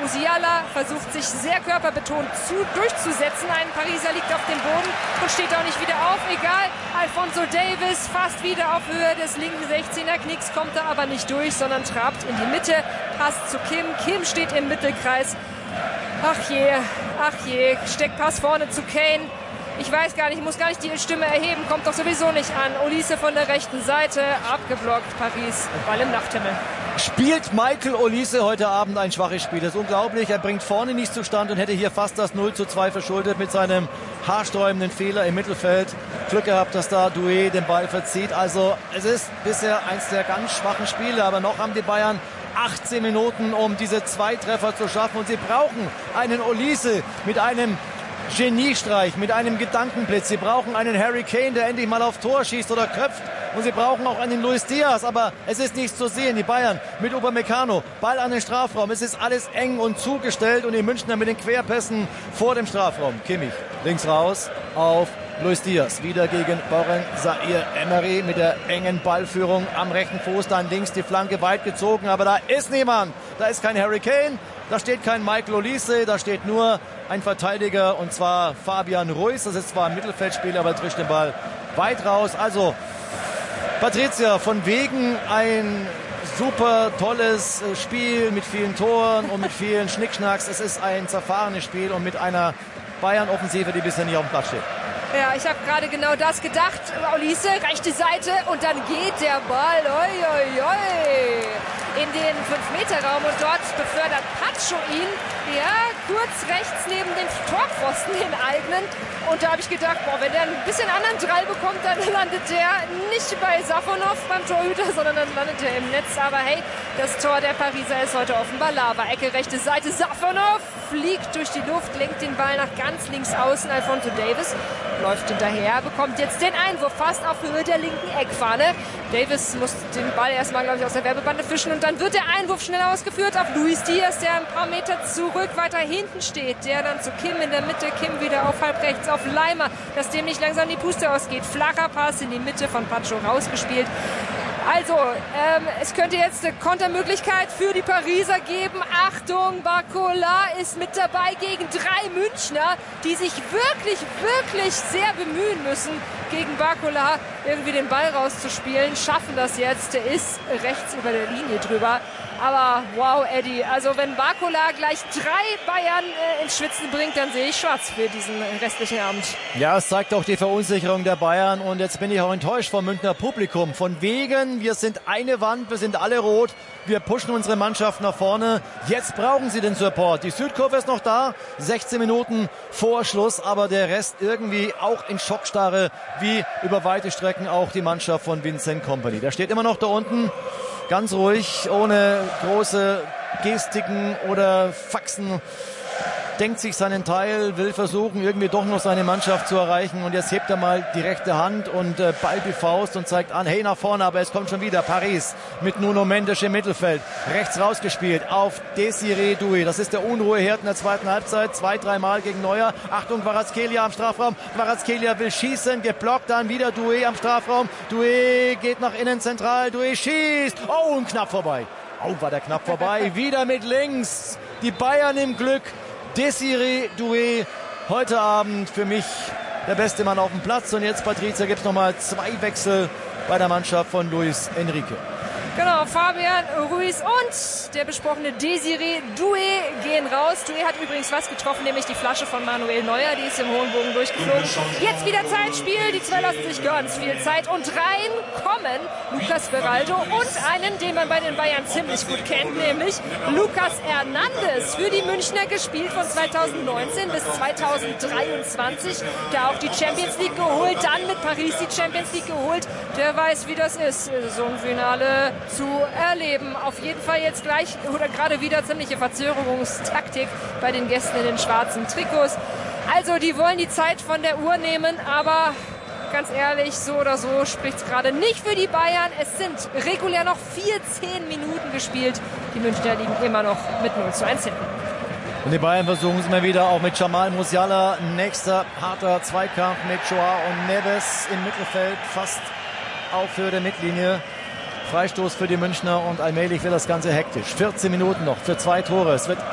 Musiala versucht sich sehr körperbetont durchzusetzen. Ein Pariser liegt auf dem Boden und steht auch nicht wieder auf. Egal, Alphonso Davies fast wieder auf Höhe des linken 16er Knicks, kommt da aber nicht durch, sondern trabt in die Mitte. Passt zu Kim. Kim steht im Mittelkreis. Ach je, Steckpass vorne zu Kane. Ich weiß gar nicht, ich muss gar nicht die Stimme erheben, kommt doch sowieso nicht an. Olise von der rechten Seite, abgeblockt, Paris, Ball im Nachthimmel. Spielt Michael Olise heute Abend ein schwaches Spiel. Das ist unglaublich, er bringt vorne nichts zustande und hätte hier fast das 0:2 verschuldet mit seinem haarsträubenden Fehler im Mittelfeld. Glück gehabt, dass da Doué den Ball verzieht. Also es ist bisher eins der ganz schwachen Spiele, aber noch haben die Bayern 18 Minuten, um diese 2 Treffer zu schaffen und sie brauchen einen Olise mit einem Geniestreich, mit einem Gedankenblitz. Sie brauchen einen Harry Kane, der endlich mal auf Tor schießt oder köpft. Und sie brauchen auch einen Luis Diaz, aber es ist nichts zu sehen. Die Bayern mit Upamecano, Ball an den Strafraum. Es ist alles eng und zugestellt und die Münchner mit den Querpässen vor dem Strafraum. Kimmich links raus auf Luis Diaz. Wieder gegen Boren Zaïre-Emery mit der engen Ballführung am rechten Fuß. Dann links die Flanke weit gezogen, aber da ist niemand. Da ist kein Harry Kane, da steht kein Michael Olise, da steht nur ein Verteidiger und zwar Fabian Ruiz. Das ist zwar ein Mittelfeldspieler, aber trischt den Ball weit raus. Also Patricia, von wegen ein super tolles Spiel mit vielen Toren und mit vielen Schnickschnacks. Es ist ein zerfahrenes Spiel und mit einer Bayern-Offensive, die bisher nicht auf dem Platz steht. Ja, ich habe gerade genau das gedacht. Olise, rechte Seite und dann geht der Ball in den 5-Meter-Raum und dort befördert Pacho ihn, kurz rechts neben den Torpfosten, den eigenen. Und da habe ich gedacht, wenn der ein bisschen anderen Drall bekommt, dann landet der nicht bei Safonov beim Torhüter, sondern dann landet er im Netz. Aber hey, das Tor der Pariser ist heute offenbar Lava. Ecke, rechte Seite, Safonov fliegt durch die Luft, lenkt den Ball nach ganz links außen. Alphonso Davies läuft hinterher, bekommt jetzt den Einwurf fast auf Höhe der linken Eckfahne. Davies muss den Ball erstmal, glaube ich, aus der Werbebande fischen und dann wird der Einwurf schnell ausgeführt auf Luis Diaz, der ein paar Meter zurück weiter hinten steht. Der dann zu Kim in der Mitte, Kim wieder auf halb rechts auf Leimer, dass dem nicht langsam die Puste ausgeht. Flacher Pass in die Mitte von Pacho rausgespielt. Also, es könnte jetzt eine Kontermöglichkeit für die Pariser geben. Achtung, Barcola ist mit dabei gegen 3 Münchner, die sich wirklich, wirklich sehr bemühen müssen, gegen Barcola irgendwie den Ball rauszuspielen. Schaffen das jetzt. Der ist rechts über der Linie drüber. Aber wow, Eddie, also wenn Barcola gleich 3 Bayern ins Schwitzen bringt, dann sehe ich schwarz für diesen restlichen Abend. Ja, es zeigt auch die Verunsicherung der Bayern und jetzt bin ich auch enttäuscht vom Münchner Publikum. Von wegen, wir sind eine Wand, wir sind alle rot, wir pushen unsere Mannschaft nach vorne. Jetzt brauchen sie den Support. Die Südkurve ist noch da, 16 Minuten vor Schluss, aber der Rest irgendwie auch in Schockstarre, wie über weite Strecken auch die Mannschaft von Vincent Kompany. Der steht immer noch da unten. Ganz ruhig, ohne große Gestiken oder Faxen, denkt sich seinen Teil, will versuchen, irgendwie doch noch seine Mannschaft zu erreichen. Und jetzt hebt er mal die rechte Hand und ballt die Faust und zeigt an, hey, nach vorne, aber es kommt schon wieder Paris mit Nuno Mendes im Mittelfeld. Rechts rausgespielt auf Desiré Doué. Das ist der Unruheherd in der zweiten Halbzeit. 2-3 Mal gegen Neuer. Achtung, Kvaratskhelia am Strafraum. Kvaratskhelia will schießen, geblockt, dann wieder Doué am Strafraum. Doué geht nach innen zentral, Doué schießt. Oh, und knapp vorbei. Oh, war der knapp vorbei. Wieder mit links. Die Bayern im Glück. Desiré Doué, heute Abend für mich der beste Mann auf dem Platz. Und jetzt, Patricia, gibt es nochmal 2 Wechsel bei der Mannschaft von Luis Enrique. Genau, Fabian Ruiz und der besprochene Desiré Doué gehen raus. Doué hat übrigens was getroffen, nämlich die Flasche von Manuel Neuer, die ist im hohen Bogen durchgeflogen. Jetzt wieder Zeitspiel, die 2 lassen sich ganz viel Zeit und rein kommen Lucas Beraldo und einen, den man bei den Bayern ziemlich gut kennt, nämlich Lucas Hernandez, für die Münchner gespielt von 2019 bis 2023, da auch die Champions League geholt, dann mit Paris die Champions League geholt. Der weiß, wie das ist, so ein Finale zu erleben. Auf jeden Fall jetzt gleich oder gerade wieder ziemliche Verzögerungstaktik bei den Gästen in den schwarzen Trikots. Also die wollen die Zeit von der Uhr nehmen, aber ganz ehrlich, so oder so spricht es gerade nicht für die Bayern. Es sind regulär noch 14 Minuten gespielt. Die Münchner liegen immer noch mit 0:1 hinten. Und die Bayern versuchen es immer wieder, auch mit Jamal Musiala. Nächster harter Zweikampf mit Joao und Neves im Mittelfeld, fast auf Höhe der Mittellinie. Freistoß für die Münchner und allmählich wird das Ganze hektisch. 14 Minuten noch für 2 Tore. Es wird